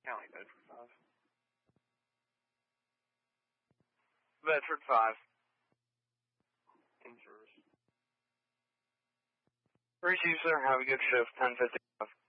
County Bedford 5. Bedford 5. Injures. Receive, sir. Have a good shift. 10:55.